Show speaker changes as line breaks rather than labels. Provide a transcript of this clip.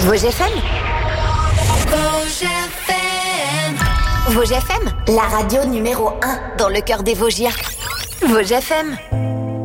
Vosges FM. Vosges FM, la radio numéro 1 dans le cœur des Vosgiens. Vosges FM.